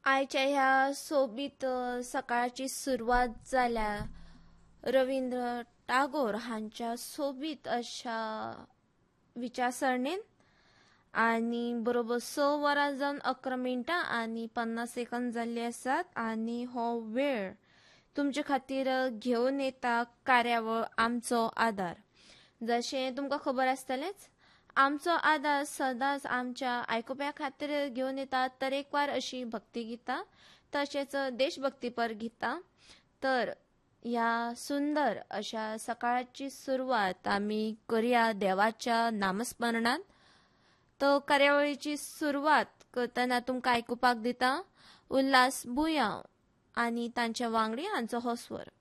आयच्या ह्या सोबीत सकाळची सुरवात जाल्या रवींद्र टागोर हांच्या सोबीत अशा विचारसरणीन आणि बरोबर 6 वरां जावन 11 मिनटां आणि 50 सेकंद जाल्ली आसात आणि हो वेळ तुमचे खातीर घेवन येता कार्यावळ आमचो आदार. जशें तुमकां खबर आसतलेंच, आमचो आदार सदांच आमच्या आयकुप्या खातीर घेवन येता तरेकवार अशी भक्तिगितां तशेंच देशभक्तीपर गितां. तर ह्या सुंदर अशा सकाळची सुरवात आमी करया देवाच्या नामस्मरणान. तो कार्यावळीची सुरवात करतना तुमकां आयकुपाक दिता उल्हास बुयांव आनी तांच्या वांगडी हांचो हो स्वर.